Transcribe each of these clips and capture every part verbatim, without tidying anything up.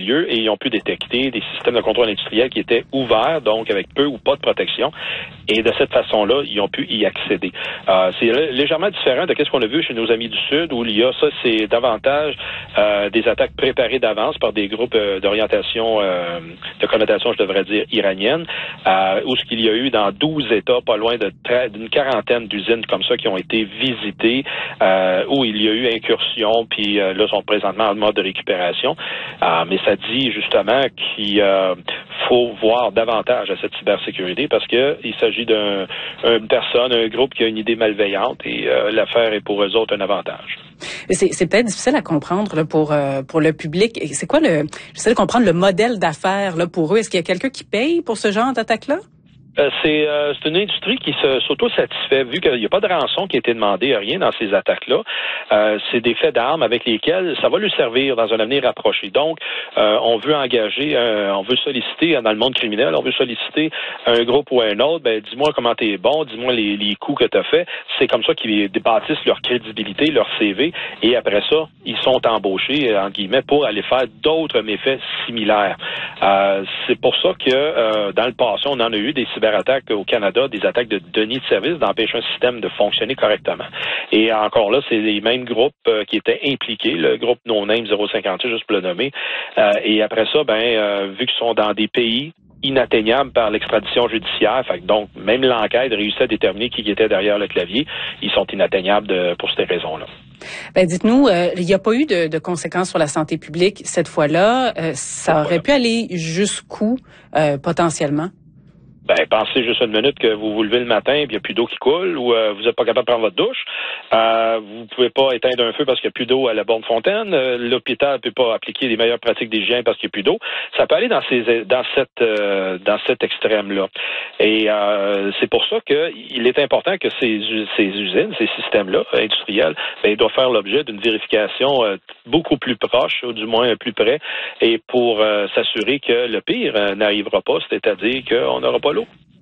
lieu et ils ont pu détecter des systèmes de contrôle industriel qui étaient ouverts, donc avec peu ou pas de protection. Et de cette façon-là, ils ont pu y accéder. Euh, c'est légèrement différent de ce qu'on a vu chez nos amis du Sud, où il y a ça, c'est davantage euh, des attaques préparées d'avance par des groupes euh, d'orientation, euh, de connotation, je devrais dire, iranienne, euh, où ce qu'il y a eu dans douze États, pas loin de d'une quarantaine d'usines comme ça qui ont été visitées, euh, où il y a eu incursion, puis euh, là, sont présentement en mode de récupération. Euh, mais ça dit justement qu'il euh, faut voir davantage à cette cybersécurité parce que il s'agit d'une personne, un groupe qui a une idée malveillante et euh, l'affaire est pour eux autres un avantage. C'est, c'est peut-être difficile à comprendre là, pour euh, pour le public. C'est quoi le, j'essaie de comprendre le modèle d'affaires là pour eux. Est-ce qu'il y a quelqu'un qui paye pour ce genre d'attaque-là? Euh, c'est, euh, c'est une industrie qui se, s'auto-satisfait, vu qu'il n'y a pas de rançon qui a été demandé, rien dans ces attaques-là. Euh, c'est des faits d'armes avec lesquels ça va lui servir dans un avenir rapproché. Donc, euh, on veut engager, euh, on veut solliciter dans le monde criminel, on veut solliciter un groupe ou un autre, ben dis-moi comment t'es bon, dis-moi les, les coups que t'as fait. C'est comme ça qu'ils bâtissent leur crédibilité, leur C V, et après ça, ils sont embauchés, entre guillemets, pour aller faire d'autres méfaits similaires. Euh, c'est pour ça que, euh, dans le passé, on en a eu des cyber attaques au Canada, des attaques de déni de service, d'empêcher un système de fonctionner correctement. Et encore là, c'est les mêmes groupes euh, qui étaient impliqués, le groupe No Name zéro cinquante-six, juste pour le nommer. Euh, et après ça, ben, euh, vu qu'ils sont dans des pays inatteignables par l'extradition judiciaire, fait que donc même l'enquête réussit à déterminer qui était derrière le clavier, ils sont inatteignables de, pour ces raisons-là. Ben dites-nous, euh, il n'y a pas eu de, de conséquences sur la santé publique cette fois-là. Euh, ça aurait pu aller jusqu'où euh, potentiellement? Ben, pensez juste une minute que vous vous levez le matin et il n'y a plus d'eau qui coule ou euh, vous n'êtes pas capable de prendre votre douche. Euh, vous pouvez pas éteindre un feu parce qu'il n'y a plus d'eau à la borne fontaine. Euh, l'hôpital ne peut pas appliquer les meilleures pratiques d'hygiène parce qu'il n'y a plus d'eau. Ça peut aller dans ces dans cette euh, dans cet extrême-là. Et euh, c'est pour ça qu'il est important que ces, ces usines, ces systèmes-là industriels, ben, ils doivent faire l'objet d'une vérification euh, beaucoup plus proche, ou du moins plus près, et pour euh, s'assurer que le pire euh, n'arrivera pas, c'est-à-dire qu'on n'aura pas l'eau.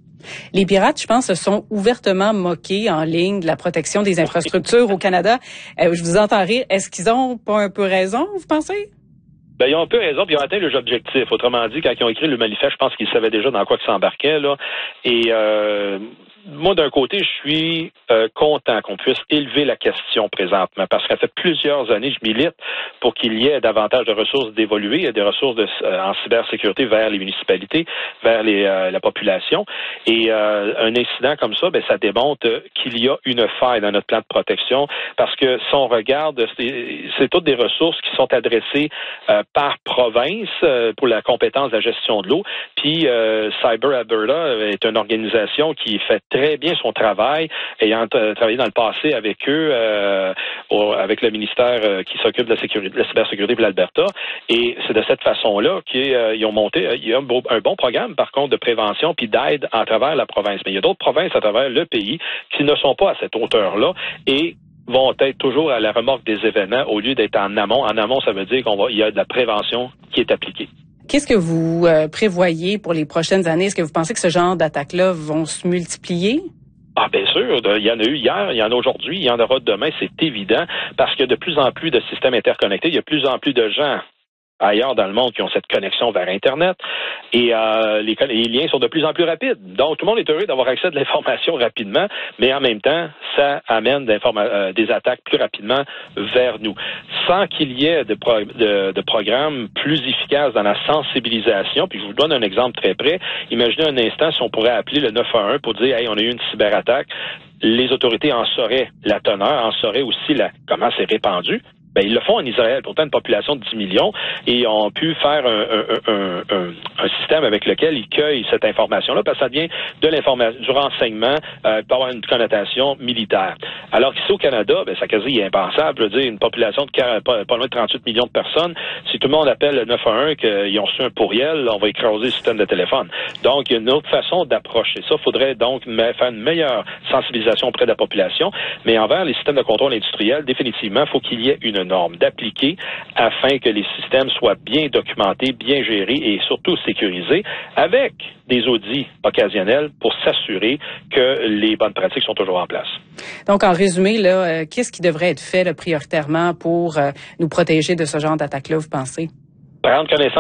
Les pirates, je pense, se sont ouvertement moqués en ligne de la protection des infrastructures au Canada. Euh, je vous entends rire. Est-ce qu'ils ont pas un peu raison, vous pensez? Ben, ils ont un peu raison, puis ils ont atteint leurs objectifs. Autrement dit, quand ils ont écrit le manifeste, je pense qu'ils savaient déjà dans quoi ils s'embarquaient, là. Et euh, moi, d'un côté, je suis euh, content qu'on puisse élever la question présentement, parce que ça fait plusieurs années que je milite pour qu'il y ait davantage de ressources d'évoluer, des ressources de, euh, en cybersécurité vers les municipalités, vers les, euh, la population. Et euh, un incident comme ça, ben, ça démontre qu'il y a une faille dans notre plan de protection, parce que si on regarde, c'est, c'est toutes des ressources qui sont adressées euh, par province euh, pour la compétence de la gestion de l'eau. Puis euh, Cyber Alberta est une organisation qui fait très bien son travail, ayant euh, travaillé dans le passé avec eux, euh, au, avec le ministère euh, qui s'occupe de la sécurité, de la cybersécurité pour l'Alberta. Et c'est de cette façon-là qu'ils euh, ont monté, euh, il y a un, beau, un bon programme, par contre, de prévention puis d'aide à travers la province. Mais il y a d'autres provinces à travers le pays qui ne sont pas à cette hauteur-là et vont être toujours à la remorque des événements au lieu d'être en amont. En amont, ça veut dire qu'on va, il y a de la prévention qui est appliquée. Qu'est-ce que vous euh, prévoyez pour les prochaines années? Est-ce que vous pensez que ce genre d'attaques-là vont se multiplier? Ah, bien sûr. Il y en a eu hier, il y en a aujourd'hui, il y en aura demain, c'est évident, parce que de plus en plus de systèmes interconnectés, il y a de plus en plus de gens ailleurs dans le monde qui ont cette connexion vers Internet et euh, les, les liens sont de plus en plus rapides. Donc, tout le monde est heureux d'avoir accès à de l'information rapidement, mais en même temps, ça amène euh, des attaques plus rapidement vers nous. Sans qu'il y ait de, pro- de, de programmes plus efficaces dans la sensibilisation, puis je vous donne un exemple très près. Imaginez un instant si on pourrait appeler le neuf un un pour dire « Hey, on a eu une cyberattaque ». Les autorités en sauraient la teneur, en sauraient aussi la, comment c'est répandu. Ben, ils le font en Israël, pourtant une population de dix millions, et ont pu faire un, un, un, un, un système avec lequel ils cueillent cette information-là, parce que ça devient de l'information, du renseignement, euh, peut avoir une connotation militaire. Alors qu'ici au Canada, ben, ça quasi est impensable, je veux dire, une population de pas, pas loin de trente-huit millions de personnes, si tout le monde appelle le neuf un un qu'ils ont reçu un pourriel, on va écraser le système de téléphone. Donc, il y a une autre façon d'approcher ça. Il faudrait donc faire une meilleure sensibilisation auprès de la population, mais envers les systèmes de contrôle industriel, définitivement, il faut qu'il y ait une norme d'appliquer afin que les systèmes soient bien documentés, bien gérés et surtout sécurisés avec des audits occasionnels pour s'assurer que les bonnes pratiques sont toujours en place. Donc, en résumé, là, euh, qu'est-ce qui devrait être fait là, prioritairement pour euh, nous protéger de ce genre d'attaque-là, vous pensez? Prendre connaissance